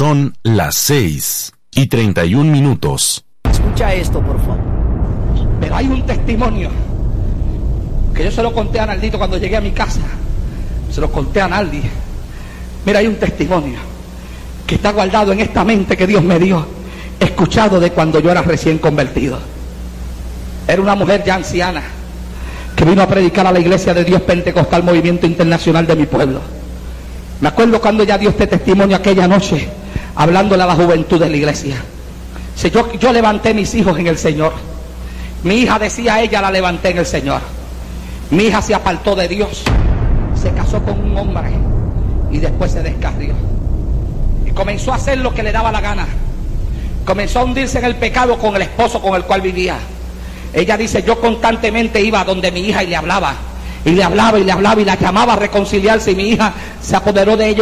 Son las 6:31. Escucha esto, por favor. Pero hay un testimonio que yo se lo conté a Naldito cuando llegué a mi casa. Se lo conté a Naldi. Mira, hay un testimonio que está guardado en esta mente que Dios me dio, escuchado de cuando yo era recién convertido. Era una mujer ya anciana que vino a predicar a la iglesia de Dios Pentecostal Movimiento Internacional de mi pueblo. Me acuerdo cuando ella dio este testimonio aquella noche, hablándole a la juventud de la iglesia. Yo levanté mis hijos en el Señor. Mi hija decía, ella la levanté en el Señor. Mi hija se apartó de Dios, se casó con un hombre y después se descarrió y comenzó a hacer lo que le daba la gana. Comenzó a hundirse en el pecado con el esposo con el cual vivía. Ella dice, yo constantemente iba donde mi hija y le hablaba y la llamaba a reconciliarse, y mi hija se apoderó de ella